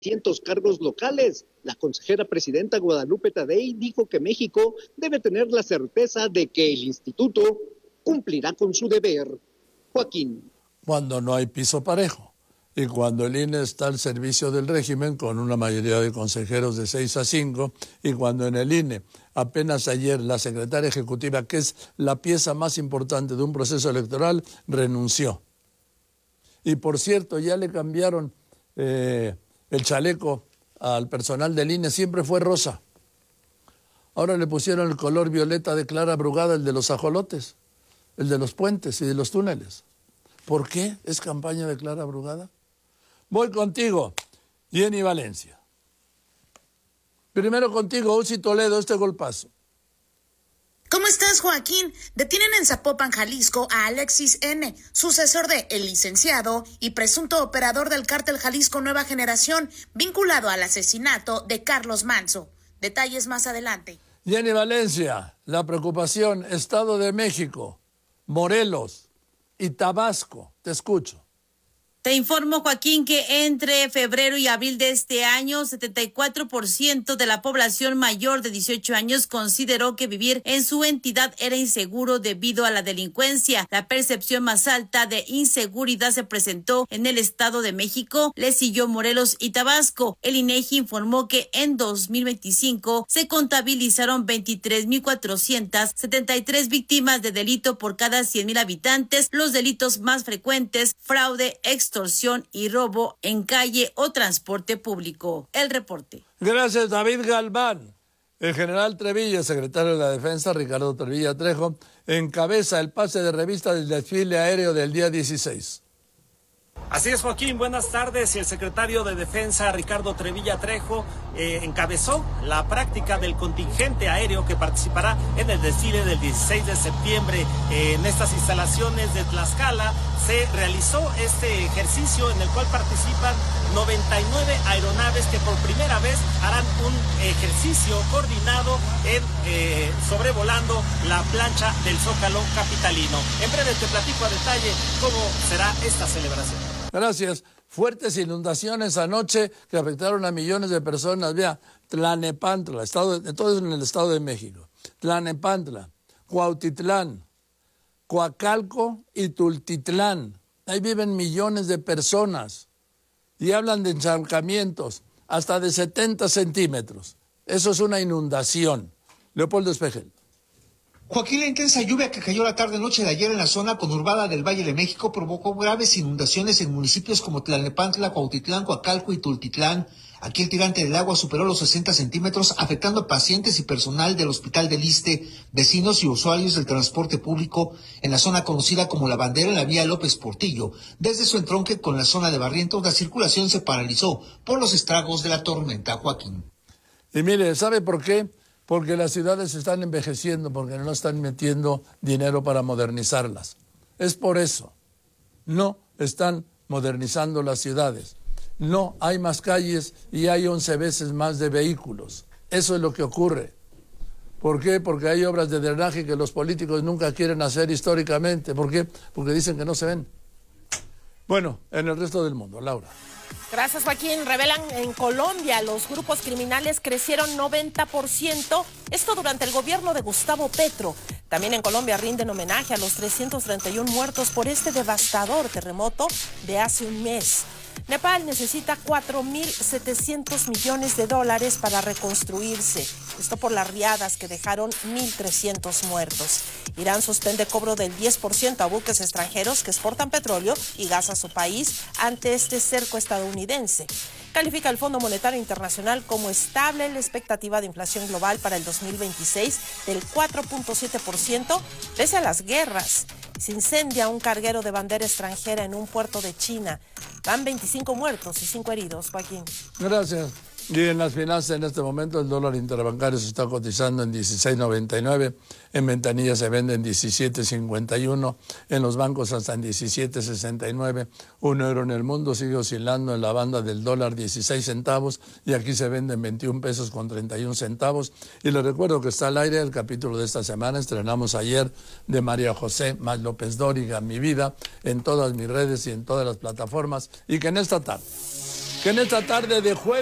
600 cargos locales. La consejera presidenta Guadalupe Tadei dijo que México debe tener la certeza de que el instituto cumplirá con su deber. Joaquín. Cuando no hay piso parejo y cuando el INE está al servicio del régimen con una mayoría de consejeros de 6-5 y cuando en el INE apenas ayer la secretaria ejecutiva, que es la pieza más importante de un proceso electoral, renunció. Y por cierto, ya le cambiaron el chaleco al personal del INE, siempre fue rosa. Ahora le pusieron el color violeta de Clara Brugada, el de los ajolotes, el de los puentes y de los túneles. ¿Por qué es campaña de Clara Brugada? Voy contigo, Jenny Valencia. Primero contigo, Uzi Toledo, este golpazo. ¿Cómo estás, Joaquín? Detienen en Zapopan, Jalisco, a Alexis N., sucesor de El Licenciado y presunto operador del cártel Jalisco Nueva Generación, vinculado al asesinato de Carlos Manzo. Detalles más adelante. Jenny Valencia, la preocupación, Estado de México, Morelos y Tabasco. Te escucho. Te informo, Joaquín, que entre febrero y abril de este año, 74% de la población mayor de 18 años consideró que vivir en su entidad era inseguro debido a la delincuencia. La percepción más alta de inseguridad se presentó en el Estado de México, le siguió Morelos y Tabasco. El INEGI informó que en 2025 se contabilizaron 23,473 víctimas de delito por cada 100,000 habitantes. Los delitos más frecuentes: fraude, extorsión y robo en calle o transporte público. El reporte. Gracias, David Galván. El general Trevilla, secretario de la Defensa, Ricardo Trevilla Trejo, encabeza el pase de revista del desfile aéreo del día 16. Así es, Joaquín, buenas tardes. El secretario de Defensa, Ricardo Trevilla Trejo, encabezó la práctica del contingente aéreo que participará en el desfile del 16 de septiembre. En estas instalaciones de Tlaxcala se realizó este ejercicio en el cual participan 99 aeronaves que por primera vez harán un ejercicio coordinado en sobrevolando la plancha del Zócalo capitalino. En breve te platico a detalle cómo será esta celebración. Gracias. Fuertes inundaciones anoche que afectaron a millones de personas. Vea, Tlanepantla, todo en el Estado de México. Tlanepantla, Cuautitlán, Coacalco y Tultitlán. Ahí viven millones de personas y hablan de encharcamientos hasta de 70 centímetros. Eso es una inundación. Leopoldo Espejel. Joaquín, la intensa lluvia que cayó la tarde-noche de ayer en la zona conurbada del Valle de México provocó graves inundaciones en municipios como Tlalnepantla, Cuautitlán, Coacalco y Tultitlán. Aquí el tirante del agua superó los 60 centímetros, afectando a pacientes y personal del Hospital del Iste, vecinos y usuarios del transporte público en la zona conocida como La Bandera en la vía López Portillo. Desde su entronque con la zona de Barrientos, la circulación se paralizó por los estragos de la tormenta, Joaquín. Y mire, ¿sabe por qué? Porque las ciudades están envejeciendo, porque no están metiendo dinero para modernizarlas. Es por eso. No están modernizando las ciudades. No hay más calles y hay 11 veces más de vehículos. Eso es lo que ocurre. ¿Por qué? Porque hay obras de drenaje que los políticos nunca quieren hacer históricamente. ¿Por qué? Porque dicen que no se ven. Bueno, en el resto del mundo, Laura. Gracias, Joaquín. Revelan en Colombia los grupos criminales crecieron 90%, esto durante el gobierno de Gustavo Petro. También en Colombia rinden homenaje a los 331 muertos por este devastador terremoto de hace un mes. Nepal necesita $4.700 millones para reconstruirse. Esto por las riadas que dejaron 1.300 muertos. Irán suspende cobro del 10% a buques extranjeros que exportan petróleo y gas a su país ante este cerco estadounidense. Califica el Fondo Monetario Internacional como estable la expectativa de inflación global para el 2026 del 4.7%, pese a las guerras. Se incendia un carguero de bandera extranjera en un puerto de China. Van 25 muertos y 5 heridos, Joaquín. Gracias. Y en las finanzas en este momento el dólar interbancario se está cotizando en 16.99, en ventanillas se vende en 17.51, en los bancos hasta en 17.69, un euro en el mundo sigue oscilando en la banda del dólar 16 centavos y aquí se vende en 21 pesos con 31 centavos. Y les recuerdo que está al aire el capítulo de esta semana, estrenamos ayer de María José Más López Dóriga, Mi Vida, en todas mis redes y en todas las plataformas, y que en esta tarde que en esta tarde de jueves